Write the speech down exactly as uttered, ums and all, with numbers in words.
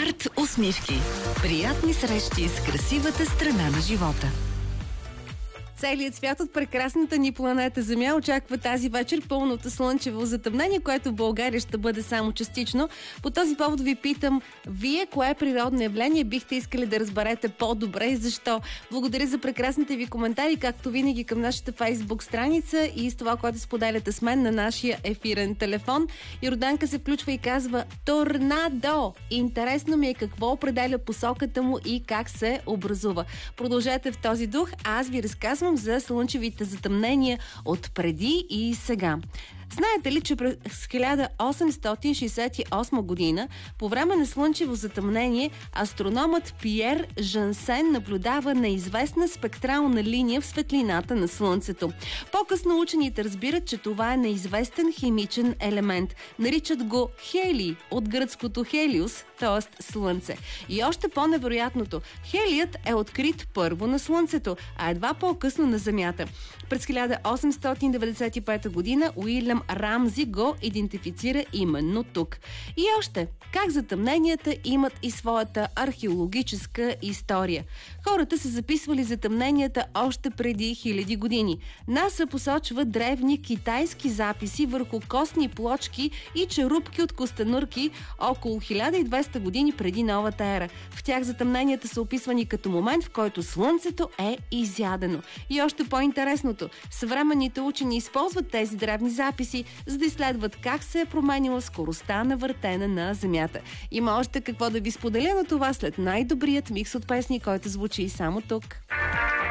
Арт усмивки. Приятни срещи с красивата страна на живота. Целият свят от прекрасната ни планета Земя очаква тази вечер пълното слънчево затъмнение, което в България ще бъде само частично. По този повод ви питам, вие кое природно явление бихте искали да разберете по-добре и защо? Благодаря за прекрасните ви коментари, както винаги към нашата Фейсбук страница и с това, което споделяте с мен на нашия ефирен телефон. Йорданка се включва и казва торнадо. Интересно ми е какво определя посоката му и как се образува. Продължете в този дух, а аз ви разказвам за слънчевите затъмнения от преди и сега. Знаете ли, че през хиляда осемстотин шейсет и осма година по време на слънчево затъмнение астрономът Пиер Жансен наблюдава неизвестна спектрална линия в светлината на Слънцето. По-късно учените разбират, че това е неизвестен химичен елемент. Наричат го хелий от гръцкото хелиус, т.е. Слънце. И още по-невероятното, хелият е открит първо на Слънцето, а едва по-късно на Земята. През хиляда осемстотин деветдесет и пета година Уилям Рамзи го идентифицира именно тук. И още, как затъмненията имат и своята археологическа история. Хората са записвали затъмненията още преди хиляди години. НАСА посочва древни китайски записи върху костни плочки и черупки от костенурки около хиляда и двеста години преди новата ера. В тях затъмненията са описвани като момент, в който Слънцето е изядено. И още по-интересното, съвременните учени използват тези древни записи, за да изследват как се е променила скоростта на въртене на Земята. Има още какво да ви споделя, но това след най-добрият микс от песни, който звучи само тук.